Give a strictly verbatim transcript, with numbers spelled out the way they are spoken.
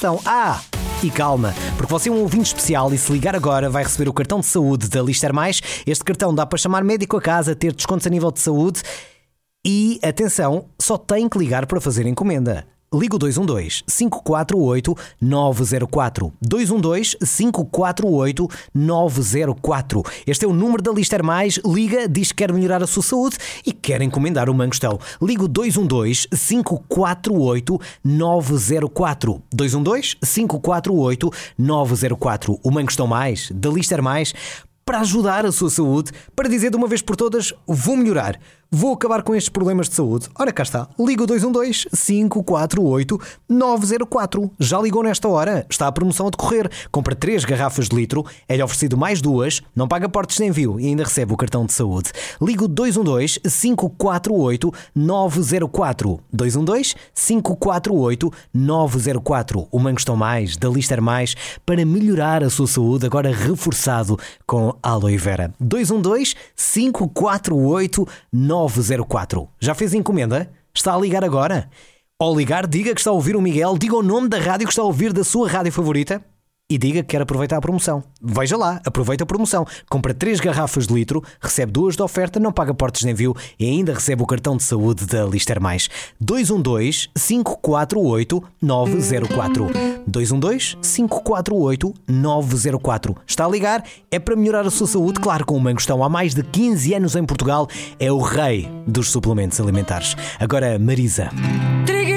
Mangostão. Ah! E calma, porque você é um ouvinte especial e se ligar agora vai receber o cartão de saúde da Lister Mais. Este cartão dá para chamar médico a casa, ter descontos a nível de saúde e, atenção, só tem que ligar para fazer encomenda. Liga o dois um dois, cinco quatro oito, nove zero quatro. dois um dois, cinco quatro oito, nove zero quatro. Este é o número da Lister Mais. Liga, diz que quer melhorar a sua saúde e quer encomendar o Mangostão. Liga o dois um dois, cinco quatro oito, nove zero quatro. dois um dois, cinco quatro oito, nove zero quatro. O Mangostão Mais, da Lister Mais, para ajudar a sua saúde, para dizer de uma vez por todas, vou melhorar. Vou acabar com estes problemas de saúde. Ora, cá está. Liga o dois um dois, cinco quatro oito, nove zero quatro. Já ligou nesta hora? Está a promoção a decorrer. Compra três garrafas de litro, é-lhe oferecido mais duas, não paga portos de envio e ainda recebe o cartão de saúde. Liga o dois um dois, cinco quatro oito, nove zero quatro. dois um dois, cinco quatro oito, nove zero quatro. O Mangostão Mais, da Lister Mais, para melhorar a sua saúde, agora reforçado com aloe vera. dois um dois, cinco quatro oito, nove zero quatro. Já fez a encomenda? Está a ligar agora? Ao ligar, diga que está a ouvir o Miguel, diga o nome da rádio que está a ouvir da sua rádio favorita e diga que quer aproveitar a promoção. Veja lá, aproveita a promoção. Compra três garrafas de litro, recebe duas de oferta, não paga portos de envio e ainda recebe o cartão de saúde da Lister Mais. dois um dois, cinco quatro oito, nove zero quatro. dois um dois, cinco quatro oito, nove zero quatro. Está a ligar? É para melhorar a sua saúde? Claro, com o Mangostão há mais de quinze anos em Portugal, é o rei dos suplementos alimentares. Agora, Marisa.